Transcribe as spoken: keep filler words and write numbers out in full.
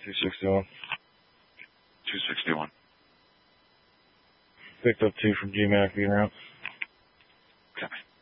two sixty-one. two sixty-one. Picked up two from G Mac being around. Okay.